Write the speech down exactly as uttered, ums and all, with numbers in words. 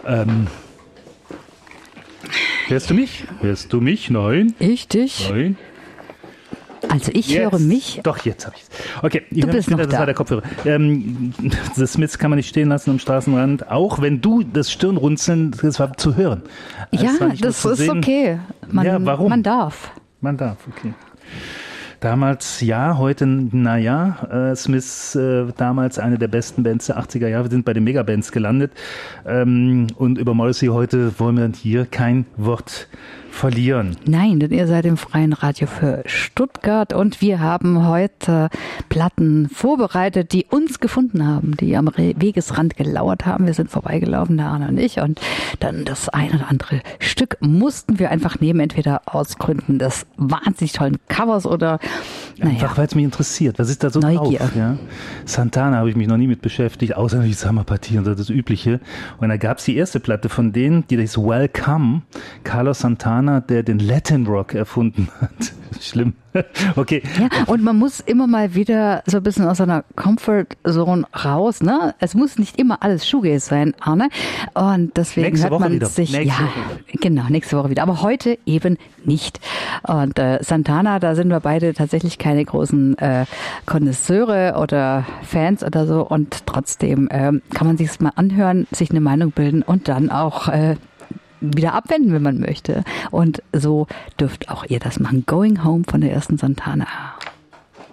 Ähm, hörst du mich? Hörst du mich? Nein. Ich dich? Nein. Also ich Jetzt. höre mich. Doch, jetzt habe ich es. Okay, ich Du höre bist mich noch wieder, das da. war der Kopfhörer. Ähm, The Smiths kann man nicht stehen lassen am Straßenrand, auch wenn du das Stirnrunzeln, das war zu hören. Es Ja, war nicht nur das zu ist sehen. okay. Man, Ja, warum? man darf. Man darf, okay. Damals ja, heute naja. Äh, Smiths, äh, damals eine der besten Bands der achtziger Jahre. Wir sind bei den Megabands gelandet. Ähm, und über Morrissey heute wollen wir hier kein Wort verlieren. Nein, denn ihr seid im Freien Radio für Stuttgart und wir haben heute Platten vorbereitet, die uns gefunden haben, die am Re- Wegesrand gelauert haben. Wir sind vorbeigelaufen, der Arne und ich, und dann das ein oder andere Stück mussten wir einfach nehmen, entweder aus Gründen des wahnsinnig tollen Covers oder naja. Einfach, weil es mich interessiert. Was ist da so Neugier. drauf? Ja? Santana habe ich mich noch nie mit beschäftigt, außer die Summerpartie und das Übliche. Und da gab es die erste Platte von denen, die hieß Welcome. Carlos Santana, der den Latin Rock erfunden hat. Schlimm. Okay. Ja, und man muss immer mal wieder so ein bisschen aus seiner Comfort Zone raus, ne? Es muss nicht immer alles Shoegaze sein, Arne. Und deswegen Nächste hört Woche man wieder. sich, Nächste ja, Woche. genau, nächste Woche wieder. Aber heute eben nicht. Und äh, Santana, da sind wir beide tatsächlich keine großen äh, Connoisseure oder Fans oder so. Und trotzdem ähm, kann man sich's mal anhören, sich eine Meinung bilden und dann auch äh, wieder abwenden, wenn man möchte. Und so dürft auch ihr das machen. Going Home von der ersten Santana.